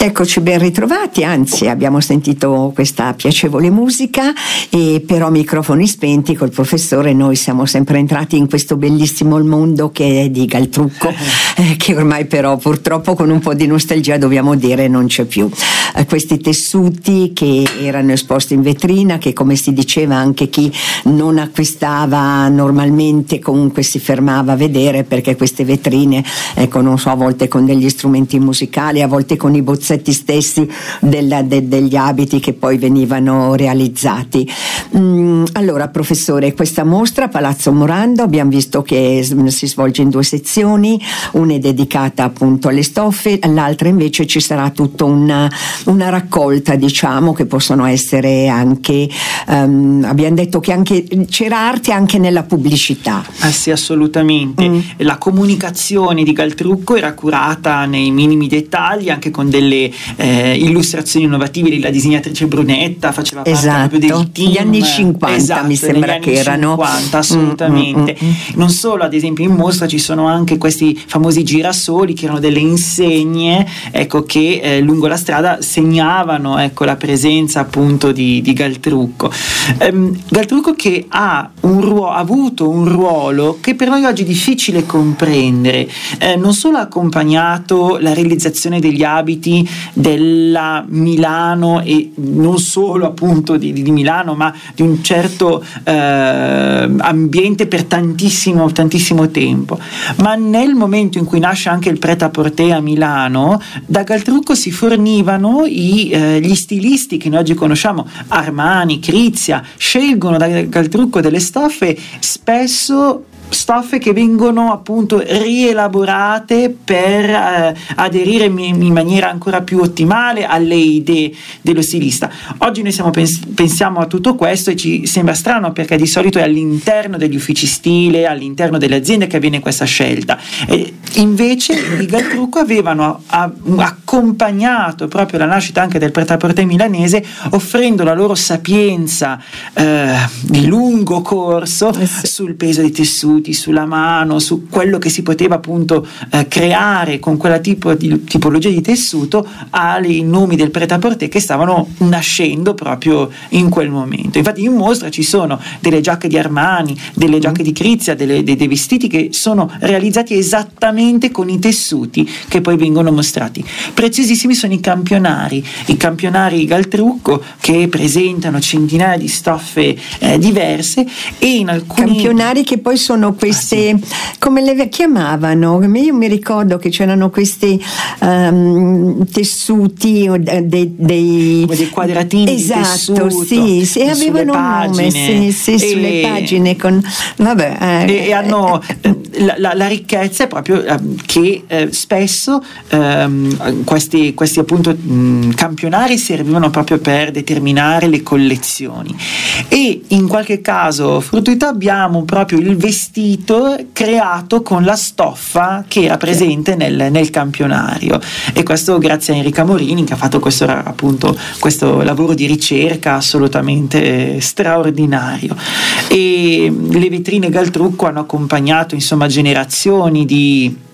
Eccoci ben ritrovati, anzi abbiamo sentito questa piacevole musica e però microfoni spenti col professore noi siamo sempre entrati in questo bellissimo mondo che è di Galtrucco, che ormai però purtroppo con un po' di nostalgia dobbiamo dire non c'è più. Questi tessuti che erano esposti in vetrina, che come si diceva anche chi non acquistava normalmente comunque si fermava a vedere, perché queste vetrine, ecco, non so, a volte con degli strumenti musicali, a volte con i bozzetti stessi degli abiti che poi venivano realizzati. Allora professore, questa mostra Palazzo Morando abbiamo visto che si svolge in 2 sezioni, una è dedicata appunto alle stoffe, l'altra invece ci sarà tutta una raccolta, diciamo, che possono essere anche abbiamo detto che anche c'era arte anche nella pubblicità. Ah sì, assolutamente. La comunicazione di Galtrucco era curata nei minimi dettagli, anche con delle illustrazioni innovative. La disegnatrice Brunetta faceva parte proprio del team. Gli anni 50 mi sembra che erano 50, assolutamente. Non solo, ad esempio in mostra ci sono anche questi famosi girasoli che erano delle insegne, ecco, che lungo la strada segnavano, ecco, la presenza appunto di Galtrucco. Galtrucco che ha avuto un ruolo che per noi oggi è difficile comprendere. Non solo ha accompagnato la realizzazione degli abiti della Milano e non solo appunto di Milano, ma di un certo ambiente per tantissimo tempo, ma nel momento in cui nasce anche il prêt-à-porter a Milano, da Galtrucco si fornivano gli stilisti che noi oggi conosciamo, Armani, Crizia, scelgono da Galtrucco delle stoffe, spesso stoffe che vengono appunto rielaborate per aderire in maniera ancora più ottimale alle idee dello stilista. Oggi noi pensiamo a tutto questo e ci sembra strano, perché di solito è all'interno degli uffici stile, all'interno delle aziende che avviene questa scelta. E invece i Galtrucco avevano accompagnato proprio la nascita anche del prêt-à-porter milanese, offrendo la loro sapienza di lungo corso sul peso dei tessuti, sulla mano, su quello che si poteva appunto creare con quella tipologia di tessuto, ai nomi del prêt-à-porter che stavano nascendo proprio in quel momento. Infatti in mostra ci sono delle giacche di Armani, delle giacche di Crizia, dei vestiti che sono realizzati esattamente con i tessuti che poi vengono mostrati. Preziosissimi sono i campionari Galtrucco, che presentano centinaia di stoffe diverse, e in alcuni campionari che poi sono queste, come le chiamavano? Io mi ricordo che c'erano questi tessuti dei quadratini, esatto, di tessuto, sì, avevano un nome, sulle pagine con e hanno la ricchezza è proprio che spesso questi appunto campionari servivano proprio per determinare le collezioni, e in qualche caso fortuito abbiamo proprio il vestito creato con la stoffa che era presente nel campionario, e questo grazie a Enrica Morini, che ha fatto questo lavoro di ricerca assolutamente straordinario. E le vetrine Galtrucco hanno accompagnato insomma generazioni di